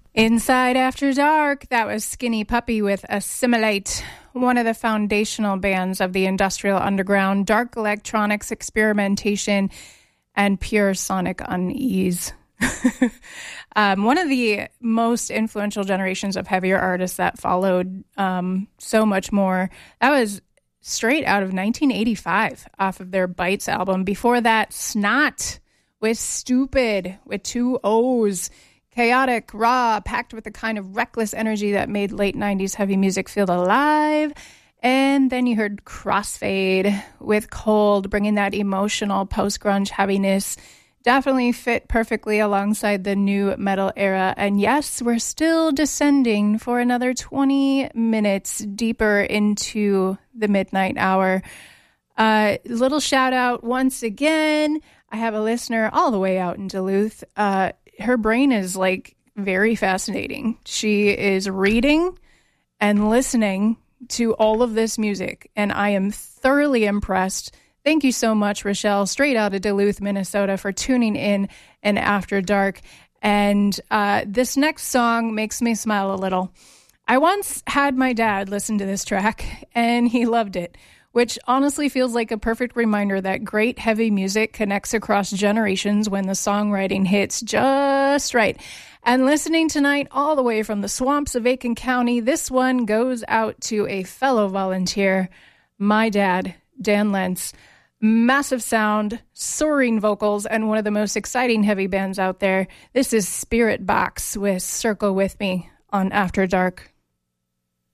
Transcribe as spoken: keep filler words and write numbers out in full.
Inside After Dark, that was Skinny Puppy with Assimilate, one of the foundational bands of the industrial underground, dark electronics experimentation, and pure sonic unease. um, one of the most influential generations of heavier artists that followed um, so much more. That was straight out of nineteen eighty-five off of their Bites album. Before that, Snot with Stupid with two O's. Chaotic, raw, packed with the kind of reckless energy that made late nineties heavy music feel alive. And then you heard Crossfade with Cold, bringing that emotional post-grunge heaviness. Definitely fit perfectly alongside the new metal era. And yes, we're still descending for another twenty minutes deeper into the midnight hour. Uh, little shout out once again. I have a listener all the way out in Duluth. Uh, her brain is like very fascinating. She is reading and listening to all of this music, and I am thoroughly impressed. Thank you so much, Rochelle, straight out of Duluth, Minnesota, for tuning in and After Dark. And uh, this next song makes me smile a little. I once had my dad listen to this track, and he loved it, which honestly feels like a perfect reminder that great heavy music connects across generations when the songwriting hits just right. And listening tonight all the way from the swamps of Aiken County, this one goes out to a fellow volunteer, my dad, Dan Lentz. Massive sound, soaring vocals, and one of the most exciting heavy bands out there. This is Spirit Box with Circle With Me on After Dark.